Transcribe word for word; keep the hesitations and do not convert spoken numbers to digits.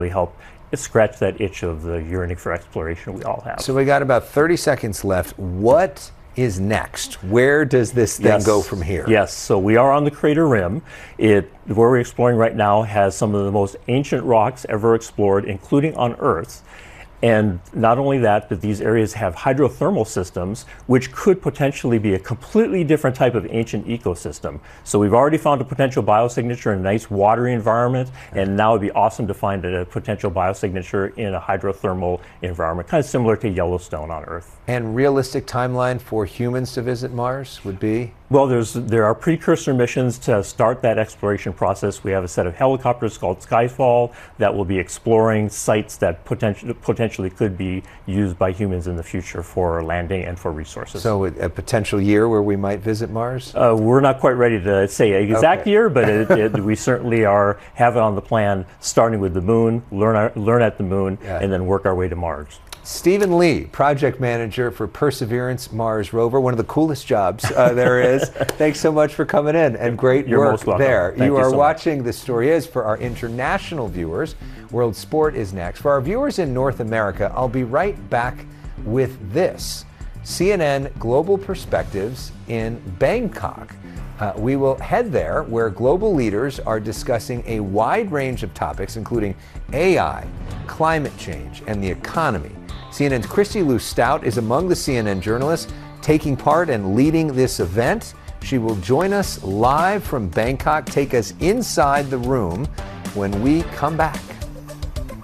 help scratch that itch of the yearning for exploration we all have. So we got about thirty seconds left. What is next? Where does this thing yes. go from here? Yes, so we are on the crater rim. It, where we're exploring right now has some of the most ancient rocks ever explored, including on Earth. And not only that, but these areas have hydrothermal systems, which could potentially be a completely different type of ancient ecosystem. So we've already found a potential biosignature in a nice watery environment, and now it'd be awesome to find a potential biosignature in a hydrothermal environment, kind of similar to Yellowstone on Earth. And realistic timeline for humans to visit Mars would be? Well, there's, there are precursor missions to start that exploration process. We have a set of helicopters called Skyfall that will be exploring sites that potentially, potentially could be used by humans in the future for landing and for resources. So a potential year where we might visit Mars? Uh, we're not quite ready to say an exact okay. year, but it, it, we certainly are have it on the plan, starting with the moon, learn, our, learn at the moon, yeah. and then work our way to Mars. Stephen Lee, project manager for Perseverance Mars rover, one of the coolest jobs uh, there is. Thanks so much for coming in, and great You're work most welcome. there. Thank you you are so watching much. The Story Is for our international viewers. World Sport is next. For our viewers in North America, I'll be right back with this. C N N Global Perspectives in Bangkok. Uh, we will head there where global leaders are discussing a wide range of topics, including A I, climate change, and the economy. C N N's Christy Lou Stout is among the C N N journalists taking part and leading this event. She will join us live from Bangkok, take us inside the room when we come back.